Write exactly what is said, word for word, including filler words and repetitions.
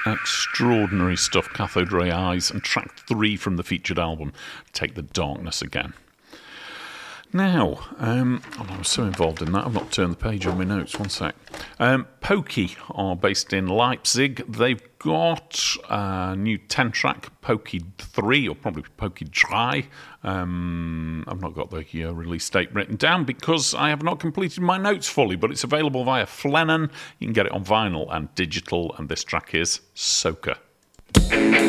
Extraordinary stuff, Cathode Ray Eyes, and track three from the featured album, Take the Darkness Again. Now, um, oh, I was so involved in that, I've not turned the page on my notes, one sec. Um, Pokey are based in Leipzig. They've got a new ten-track Pokey three, or probably Pokey Dry. Um, I've not got the uh, release date written down because I have not completed my notes fully, but it's available via Flennon. You can get it on vinyl and digital, and this track is Soaker.